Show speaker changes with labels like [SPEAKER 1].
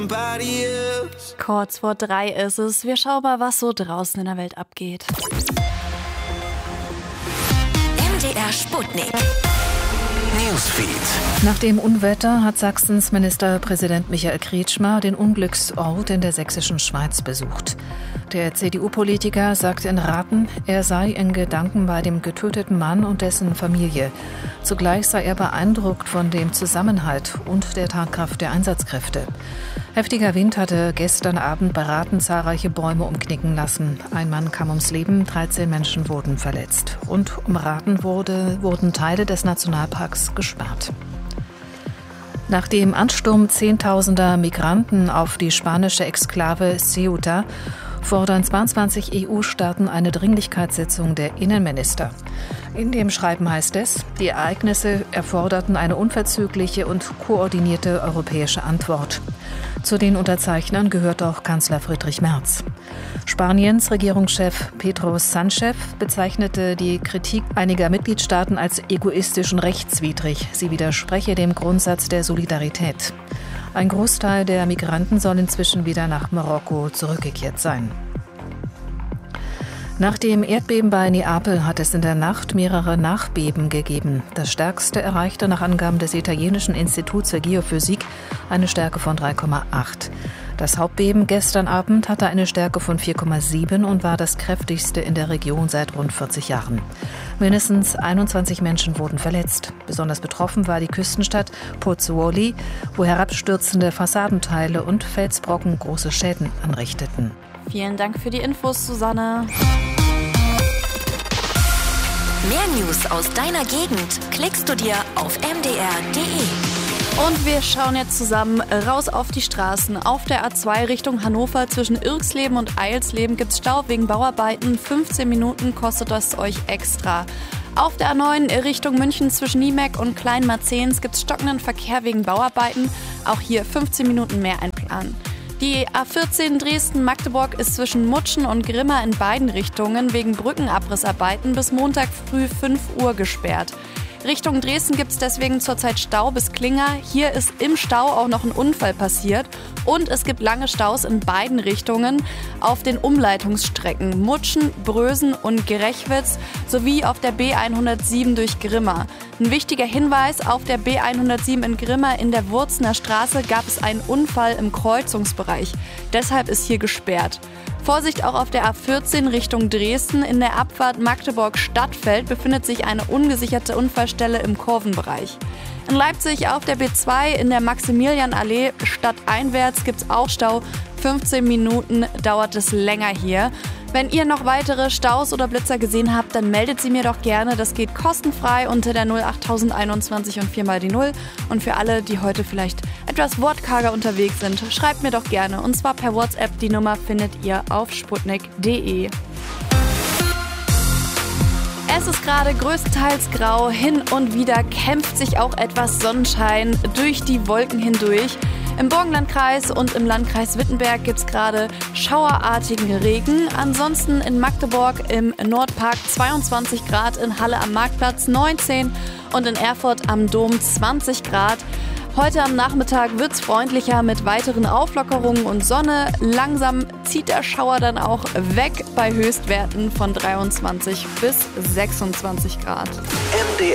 [SPEAKER 1] Kurz vor 3 ist es. Wir schauen mal, was so draußen in der Welt abgeht.
[SPEAKER 2] MDR Sputnik. Newsfeed.
[SPEAKER 3] Nach dem Unwetter hat Sachsens Ministerpräsident Michael Kretschmer den Unglücksort in der sächsischen Schweiz besucht. Der CDU-Politiker sagt in Rathen, er sei in Gedanken bei dem getöteten Mann und dessen Familie. Zugleich sei er beeindruckt von dem Zusammenhalt und der Tatkraft der Einsatzkräfte. Heftiger Wind hatte gestern Abend bei Rathen zahlreiche Bäume umknicken lassen. Ein Mann kam ums Leben, 13 Menschen wurden verletzt. Und um Rathen wurden Teile des Nationalparks gesperrt. Nach dem Ansturm Zehntausender Migranten auf die spanische Exklave Ceuta fordern 22 EU-Staaten eine Dringlichkeitssitzung der Innenminister. In dem Schreiben heißt es, die Ereignisse erforderten eine unverzügliche und koordinierte europäische Antwort. Zu den Unterzeichnern gehört auch Kanzler Friedrich Merz. Spaniens Regierungschef Pedro Sánchez bezeichnete die Kritik einiger Mitgliedstaaten als egoistisch und rechtswidrig. Sie widerspreche dem Grundsatz der Solidarität. Ein Großteil der Migranten soll inzwischen wieder nach Marokko zurückgekehrt sein. Nach dem Erdbeben bei Neapel hat es in der Nacht mehrere Nachbeben gegeben. Das stärkste erreichte nach Angaben des italienischen Instituts für Geophysik eine Stärke von 3,8. Das Hauptbeben gestern Abend hatte eine Stärke von 4,7 und war das kräftigste in der Region seit rund 40 Jahren. Mindestens 21 Menschen wurden verletzt. Besonders betroffen war die Küstenstadt Pozzuoli, wo herabstürzende Fassadenteile und Felsbrocken große Schäden anrichteten.
[SPEAKER 1] Vielen Dank für die Infos, Susanne.
[SPEAKER 2] Mehr News aus deiner Gegend klickst du dir auf mdr.de.
[SPEAKER 1] Und wir schauen jetzt zusammen raus auf die Straßen. Auf der A2 Richtung Hannover zwischen Irxleben und Eilsleben gibt's Stau wegen Bauarbeiten. 15 Minuten kostet das euch extra. Auf der A9 Richtung München zwischen Niemeck und Kleinmarzehns gibt's stockenden Verkehr wegen Bauarbeiten. Auch hier 15 Minuten mehr einplanen. Die A14 Dresden-Magdeburg ist zwischen Mutschen und Grimma in beiden Richtungen wegen Brückenabrissarbeiten bis Montag früh 5 Uhr gesperrt. Richtung Dresden gibt es deswegen zurzeit Stau bis Klinger. Hier ist im Stau auch noch ein Unfall passiert. Und es gibt lange Staus in beiden Richtungen auf den Umleitungsstrecken Mutschen, Brösen und Gerechwitz sowie auf der B107 durch Grimma. Ein wichtiger Hinweis, auf der B107 in Grimma in der Wurzner Straße gab es einen Unfall im Kreuzungsbereich. Deshalb ist hier gesperrt. Vorsicht auch auf der A14 Richtung Dresden. In der Abfahrt Magdeburg-Stadtfeld befindet sich eine ungesicherte Unfallstelle im Kurvenbereich. In Leipzig auf der B2 in der Maximilianallee stadteinwärts gibt es auch Stau. 15 Minuten dauert es länger hier. Wenn ihr noch weitere Staus oder Blitzer gesehen habt, dann meldet sie mir doch gerne. Das geht kostenfrei unter der 08021 und 4 mal die 0. Und für alle, die heute vielleicht etwas wortkarger unterwegs sind, schreibt mir doch gerne. Und zwar per WhatsApp. Die Nummer findet ihr auf sputnik.de. Es ist gerade größtenteils grau, hin und wieder kämpft sich auch etwas Sonnenschein durch die Wolken hindurch. Im Burgenlandkreis und im Landkreis Wittenberg gibt es gerade schauerartigen Regen. Ansonsten in Magdeburg im Nordpark 22 Grad, in Halle am Marktplatz 19 und in Erfurt am Dom 20 Grad. Heute am Nachmittag wird es freundlicher mit weiteren Auflockerungen und Sonne. Langsam zieht der Schauer dann auch weg bei Höchstwerten von 23 bis 26 Grad.